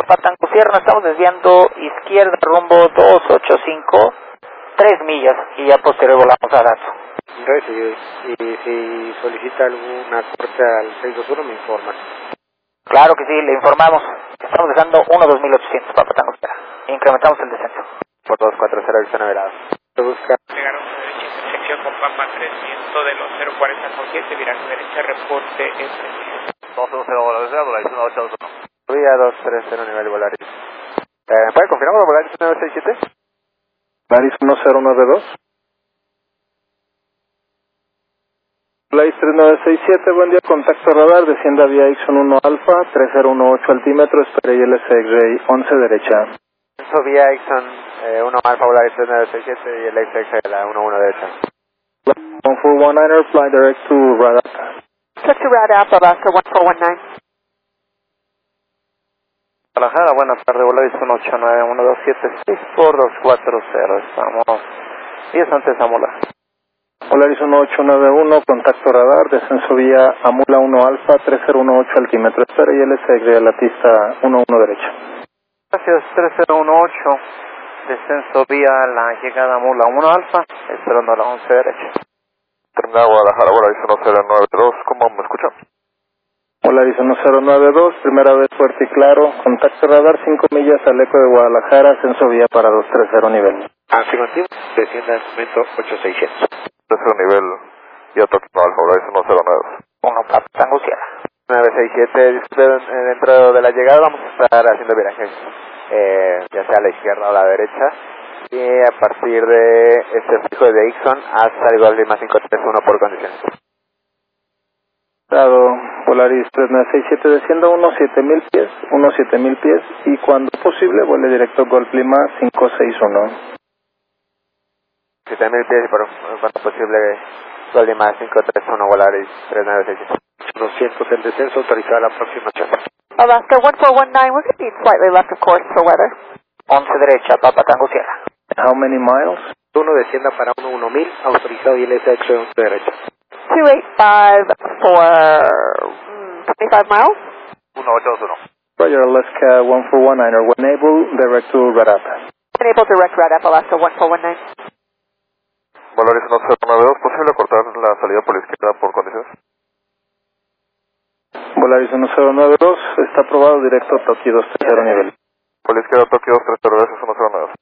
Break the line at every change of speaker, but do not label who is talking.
Papa Tango Sierra, nos estamos desviando izquierda rumbo 285, 3 millas y ya posterior volamos a Dato.
Recibido. Y si solicita alguna corte al 621 me informa.
Claro que sí, le informamos. Estamos dejando 12800 Papa Tango Sierra. Incrementamos el descenso.
Por 240 visión averada. Se busca.
Llegaron a derecha, intersección con Papa 300 de los 040 con 7, viraje derecha, reporte es
210 desea, Volaris 181.
Vía 230 nivel Volaris. ¿Me puede confirmar por Volaris 967?
Volaris 1092. Volaris 3967, buen día, contacto radar, descienda vía Ixon 1 Alfa, 3018 altímetro, espere ILS X-Ray 11 derecha.
Eso vía Ixon 1 Alfa Volaris 3967 y el XX de la 11 derecha.
1419er, fly direct to Radar.
Check to Radar, Alaska 1419.
Guadalajara, buenas tardes, Volaris 189-127, por 240, estamos 10 antes a Mula.
Volaris 1891, contacto radar, descenso vía Amula 1 Alfa, 3018 altímetro, espera ILS X-Ray a la pista 11 derecha.
Gracias, 3018, descenso vía la llegada a Mula 1 Alfa, esperando a la 11 derecha.
Terminal Guadalajara, Volaris 1092, ¿cómo me escuchan?
Volaris 1092, primera vez fuerte y claro, contacto radar 5 millas al eco de Guadalajara, ascenso vía para 230 nivel.
Afirmativo, descienda al momento 8600.
Tercer nivel, ya Tokio Alfa, Volaris 109.
1 Papa Tango Sierra.
967, dentro de la llegada vamos a estar haciendo virajes, ya sea a la izquierda o a la derecha. Y a partir de este fijo de Ixon hasta el gol de más 531 por condiciones.
Volaris 3967, descienda unos 7000 pies, y cuando posible vuele directo Golf Lima 561.
7000 pies y por cuanto posible gol de más 531 Volaris 3967. 200 el descenso, autorizada la aproximación.
Alaska 1419, we're going to need slightly left of course for weather.
11 derecha Papa Tango Sierra.
How many miles?
1 descienda para 1000, autorizado ILS X-Ray 11 derecha.
285 for 25 miles.
181.
Roger, Alaska 1419er, when able, direct to Radar.
Enable direct Radar, Alaska 1419.
Volaris 1092, ¿posible cortar la salida por la izquierda por condiciones?
Volaris 1092, está aprobado directo a Tokio 230 nivel.
Por la izquierda Tokio 230 veces 109.